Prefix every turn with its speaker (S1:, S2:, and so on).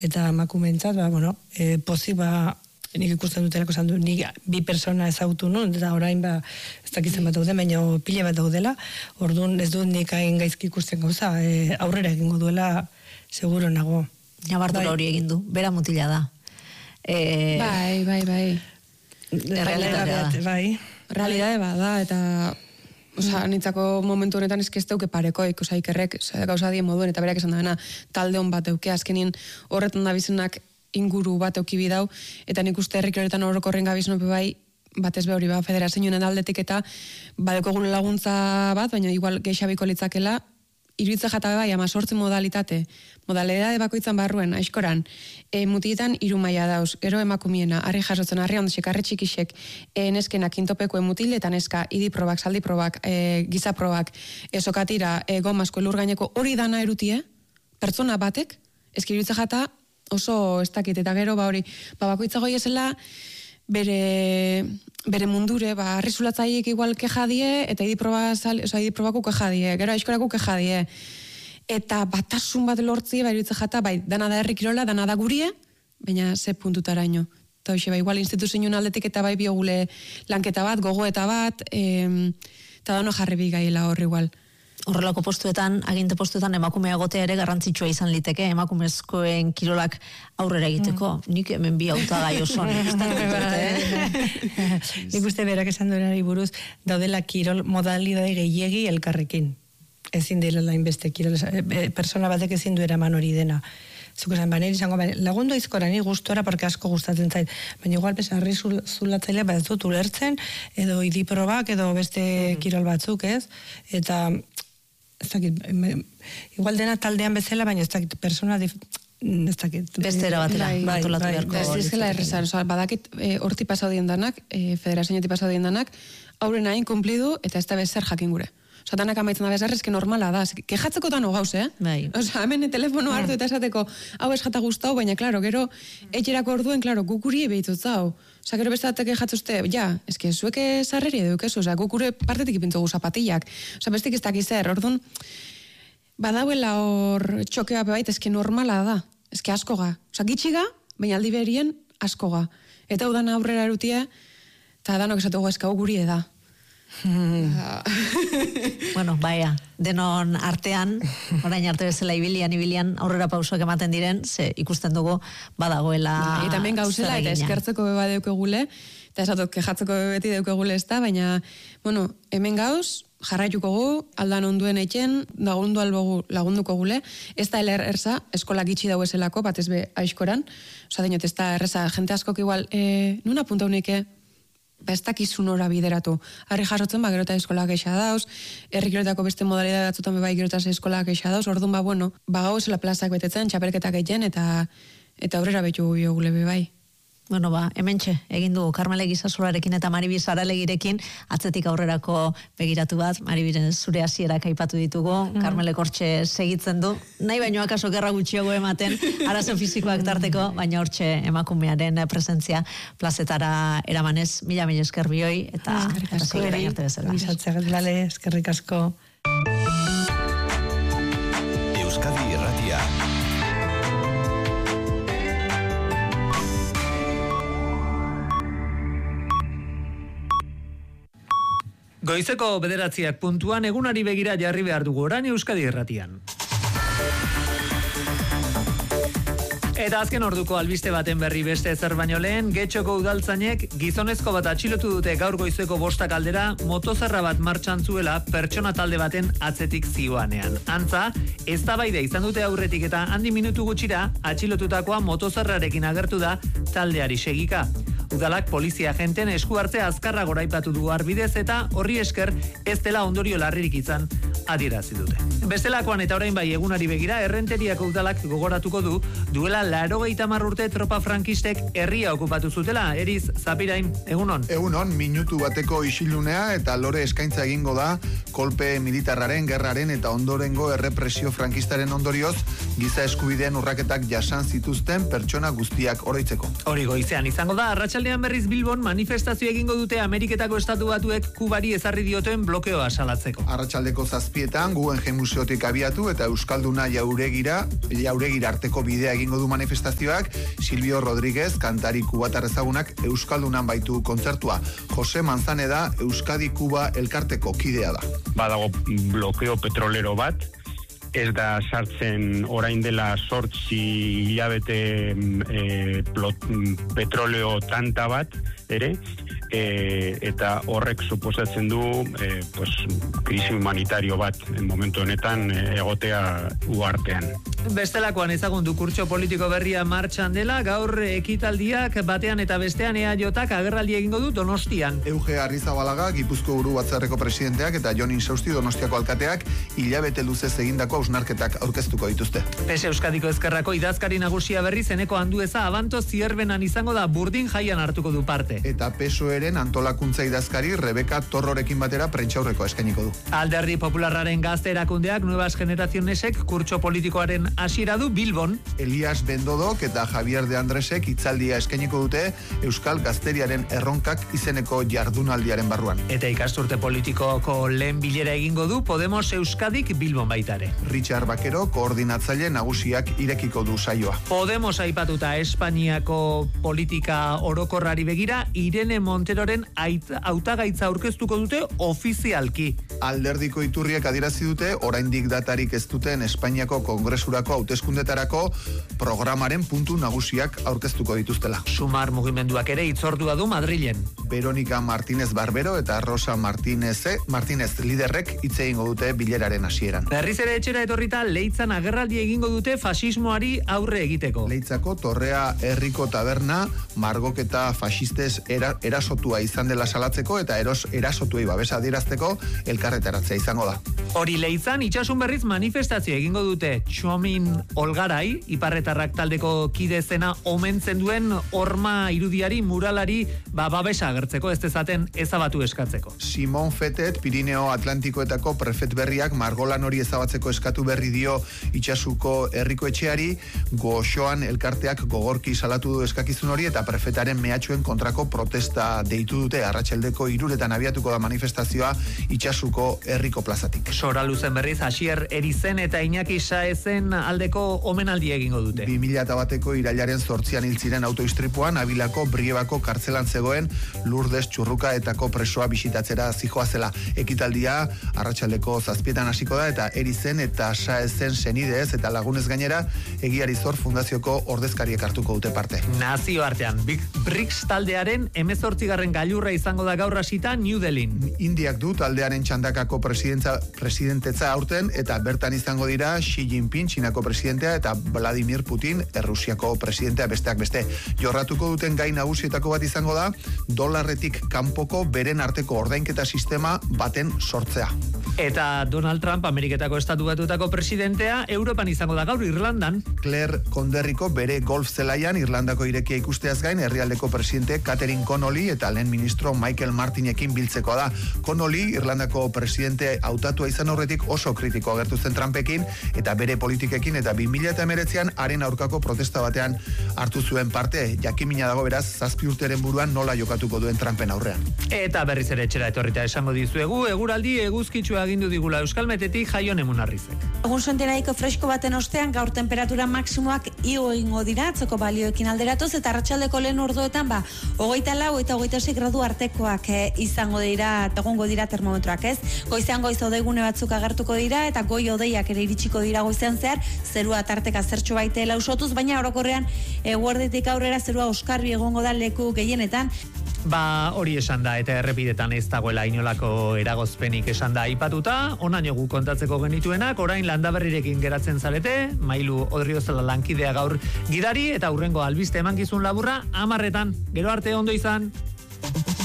S1: eta emakumeentzat, pozik, nik ikusten dutelako esan du, nik bi persona ezagutu nun, eta orain ez dakitzen bat daude, baina pile bat daudela, orduan ez dut nik hain gaizki ikusten gauza, aurrera egingo duela, seguro nago.
S2: Nabardura hori egin du, bera mutila da.
S3: Bai.
S2: Realitatea da.
S1: Bai.
S3: Realidade bada, eta nintzako momentu honetan ez deuke parekoik, ikerrek gauza dien moduen, eta berak esan da talde hon bat euke, azkenin horretan da bizenak inguru bat euki bidau, eta nik uste herrik horretan orokorren gabiznope bai, batez be hori federazioen aldetik eta badeko gure laguntza bat, baina igual geixabiko litzakela, iruitza jata bai, 18 modalidade bakoitzan barruen, aizkoran, mutietan 3 maila dauz, gero emakumiena, arri jasotzen, arri ondosek, arri txikisek, neskenak intopeko mutil, eta neska, idi probak, saldi probak, giza probak, sokatira, gomasko, elur gaineko, hori dana erutie, pertsona batek, eski iruitza jata, oso ez dakit, eta gero, bakoitza goi esela, bere mundure, arrizulatzaiek igual kejadie, eta idiprobako kejadie, gero aizkorako kejadie. Eta batasun bat lortzi, iruitza jata, dana da herrikirola, dana da gurie, baina ze puntutaraino. Eta hoxe, igual instituzioen aldetik eta biogule lanketa bat, gogoeta bat, eta dano jarri bigaiela horri igual.
S2: Horrelako postuetan, aginte postuetan emakumea gotea ere garrantzitsua izan liteke, emakumezkoen kirolak aurrera egiteko. Nik hemen bi hautagai oso.
S1: Nik uste berak esan duenari buruz, daudela kirol modalidade gehiegi elkarrekin. Ezin dela inbeste kirol, persona batek ezin du eraman hori dena. Zuko esan, nire izango, lagundu izkora, ni gustora, porque asko gustatzen zait. Baina igual, arri zulatzailea, ez dut ulertzen, edo idiprobak, edo beste kirol batzuk, ez? Eta ez dakit, igual dena taldean bezala, baina ez dakit, persona ez dakit.
S2: Beste erabatera, antolatu beharko.
S3: Ez dizkela errezan, badakit horti pasaudien danak, federazioetik pasaudien danak, aurren hain kumplidu, eta ez da bezer jakin gure. Danak amaitzen da bezarrezke normala da, kejatzeko dano gauz,
S2: Bai.
S3: Hemen telefono hartu eta esateko, hau ez jata guztau, baina, klaro, gero, etxerako orduen, klaro, gukuri ebeitut zau. Gero bestatek kejatzuzte, eske, zueke sarreri edukezu, gukure partetik ipintzugu zapatillak. Bestik ez dakiz orduan, badauela hor txokea bebait, eske normala da, eske askoga. Gitxiga, baina aldi berien askoga. Eta udan aurrera erutia, eta danok esatugu eskau guri da.
S2: Bueno, denon artean, orain arte bezala ibilian aurrera pausoak ematen diren, ze ikusten dugu badagoela
S3: eta hemen gauzela, eta eskertzeko beba deukegule, eta esatot kejatzeko beti deukegule ez da, baina, hemen gauz, jarraituko gu, aldan onduen eitzen, lagunduko gule, ez da erza, eskola gitxi dago eselako, bat ez be aizkoran, dinot, ez da erreza, jente askok igual, nuna punta unike, ez dakizun ora bideratu. Harri jasotzen, gerota eskolak eixa dauz, herrikiroetako beste modalidade batzutan bai gerotaz eskolak eixa dauz, orduan gau esela plazak betetzen, txapelketak egiten, eta aurrera betu biogule bai.
S2: Bueno, hementxe, egin du Karmele Gizasolarekin eta Maribi Saralegirekin, atzetik aurrerako begiratu bat, Maribiren zure hasierak aipatu ditugu, Karmele hortxe segitzen du, nahi baino akaso gerra gutxiago ematen, arazo fisikoak tarteko, baina hortxe emakumearen presentzia plazetara eramanez, mila esker bioi, eta segirain arte bezala.
S1: Eskerrik asko.
S4: Euskadi Irratia.
S5: Goizeko 9:00 puntuan egunari begira jarri behar dugu orain Euskadi Irratian. Eta azken orduko albiste baten berri beste zer baino lehen, Getxoko udaltzainek gizonezko bat atxilotu dute gaur goizeko 5 aldera motozerra bat martxan zuela pertsona talde baten atzetik zihoanean. Antza, eztabaida izan dute aurretik eta handi minutu gutxira atxilotutakoa motozerrarekin agertu da taldeari segika. Udalak polizia agenten esku hartzea azkarra goraipatu du arbidez eta horri esker ez dela ondorio larririk izan adierazi dute. Bestelakoan eta orain bai egunari begira Errenteriako udalak gogoratuko du duela 80 urte tropa frankistek herria okupatu zutela. Eriz Zapirain, egunon.
S6: Egunon, minutu bateko isilunea eta lore eskaintza egingo da kolpe militarraren, gerraren eta ondorengo errepresio frankistaren ondorioz giza eskubideen urraketak jasan zituzten pertsona guztiak oroitzeko.
S5: Hori goizean izango da, arratsaldean arratsaldean berriz Bilbon manifestazio egingo dute Ameriketako Estatu Batuek Kubari ezarri dioten blokeoa salatzeko.
S6: Arratsaldeko 7:00 Guggenheim Museotik abiatu eta Euskalduna jauregira arteko bidea egingo du manifestazioak. Silvio Rodríguez, kantari kubatar ezagunak Euskaldunan baitu kontzertua. Jose Manzaneda, Euskadi-Kuba elkarteko kidea da.
S7: Badago blokeo petrolero bat, ez da sartzen orain dela 8 hilabete petroleo tanta bat ere, eta horrek suposatzen du krisi humanitario bat momentu honetan egotea uhartean.
S5: Bestelakoan ezagun du kurtso politiko berria martxan dela, gaur ekitaldiak batean eta bestean EAJak agerraldi egingo du Donostian.
S6: Euge Arrizabalaga, Gipuzko Buru Batzarreko presidenteak eta Jon Insausti Donostiako alkateak hilabete luzez egindako hausnarketak aurkeztuko dituzte.
S5: PSE Euskadiko Ezkerrako idazkari nagusia berriz Eneko Andueza Abanto Zierbenan izango da burdin jaian hartuko du parte.
S6: Eta PSOEren antolakuntza idazkari Rebeka Torrorekin batera prentsaurreko eskainiko du.
S5: Alderdi Popularraren gazte erakundeak Nuevas Generacionesek kurtso politikoaren hasiera du Bilbon.
S6: Elias Bendodok eta Javier de Andresek hitzaldia eskainiko dute Euskal Gazteriaren erronkak izeneko jardunaldiaren barruan.
S5: Eta ikasturte politikoko lehen bilera egingo du Podemos Euskadik Bilbon baitare.
S6: Richard Bakero, koordinatzaile nagusiak irekiko du saioa.
S5: Podemos aipatuta Espainiako politika orokorrari begira, Irene Monteroren hautagaitza aurkeztuko dute ofizialki.
S6: Alderdiko iturriek adierazi dute oraindik datarik ez duten Espainiako Kongresurako hauteskundetarako programaren puntu nagusiak aurkeztuko dituztela.
S5: Sumar mugimenduak ere hitzordua du Madrilen.
S6: Veronica Martínez Barbero eta Rosa Martínez liderrek hitz egingo dute bileraren hasieran.
S5: Berriz ere etxera etorrita Leitzan agerraldi egingo dute fasismoari aurre egiteko.
S6: Leitzako Torrea Herriko Taberna margoketa faxistez erasotua izan dela salatzeko eta erasotuei babesa adierazteko elkarretaratzea izango da.
S5: Hori Leitzan itxasun berriz manifestazio egingo dute Txomin Olgarai, iparretarrak taldeko kide zena omentzen duen horma irudiari muralari babesa agertzeko ez dezaten ezabatu eskatzeko.
S6: Simon Fetet, Pirineo Atlantikoetako prefet berriak margolan hori ezabatzeko eskatu berri dio itxasuko herriko etxeari, goxoan elkarteak gogorki salatu du eskakizun hori eta prefetaren mehatxuen kontrako protesta deitu dute. Arratsaldeko 3:00 abiatuko da manifestazioa itxasuko herriko plazatik.
S5: Sora luzen berriz Asier Erizen eta Iñaki Saezen aldeko omenaldi egingo dute.
S6: 2001ko irailaren 8an hil ziren autoistripuan Abilako Briebako kartzelan zegoen Lourdes Txurrukaetako presoa bisitatzera zijoazela. Ekitaldia arratsaldeko 7 hasiko da eta Erizen eta Saezen senideez eta lagunez gainera Egiari Zor Fundazioko ordezkariek hartuko dute parte.
S5: Nazioartean BRICS taldearen 18. gailurra izango da gaur hasita New Delhin.
S6: Indiak du taldearen txandakako presidentetza aurten eta bertan izango dira Xi Jinping, Txinako presidentea, eta Vladimir Putin, Errusiako presidentea, besteak beste. Jorratuko duten gai nagusietako bat izango da dolarretik kanpoko beren arteko ordainketa sistema baten sortzea.
S5: Eta Donald Trump, Ameriketako Estatu Batuetako presidentea, Europan izango da gaur Irlandan.
S6: Claire Konderriko bere golf zelaian Irlandako irekia ikusteaz gain, herrialdeko presidente Catherine Connolly eta lehen ministro Michael Martinekin biltzeko da. Connolly, Irlandako presidente hautatua izan horretik oso kritiko agertu zen Trumpekin eta bere politikekin, eta 2019an haren aurkako protesta batean hartu zuen parte. Jakimina dago beraz 7 urteren buruan nola jokatuko duen Trumpen aurrean.
S5: Eta berriz ere etxera etorrita esango dizuegu, eguraldi eguzkitsua agindu digula Euskalmetetik Jaion Emunarrizek.
S8: Egun senteraiko fresko baten ostean gaur temperatura maksimoak igo egingo dira atzoko balioekin alderatuz, eta arratsaldeko lehen orduetan 24 eta 26 gradu artekoak izango dira, egongo dira termometroak, ez? Goizean goiz odeigune batzuk agertuko dira eta goi odeiak ere iritsiko dira goizean zehar, zerua tarteka zertxo baite lausotuz, baina orokorrean eguerditik aurrera zerua oskarbi egongo da leku gehienetan.
S5: Hori esan da, eta errepidetan ez dagoela inolako eragozpenik esan da aipatuta, onaino gu kontatzeko genituenak, orain Landaberrirekin geratzen zarete, Mailu Odriozela lankidea gaur gidari, eta hurrengo albiste emankizun laburra 10:00. Gero arte ondo izan.